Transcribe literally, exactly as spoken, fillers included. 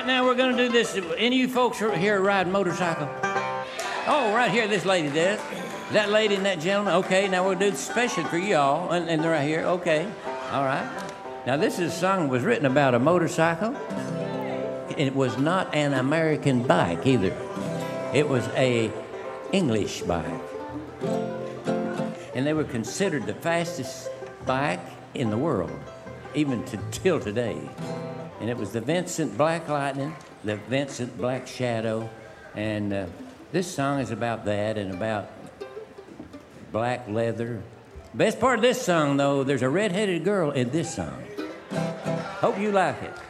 right, now we're going to do this. Any of you folks here ride motorcycle? Oh, right here, this lady does. That lady and that gentleman. Okay, now we'll do it special for y'all. And, and they're right here. Okay. All right. Now, this is a song that was written about a motorcycle. It was not an American bike either. It was a English bike. And they were considered the fastest bike in the world, even to, till today. And it was the Vincent Black Lightning, the Vincent Black Shadow. And uh, this song is about that and about black leather. Best part of this song, though, there's a red-headed girl in this song. Hope you like it.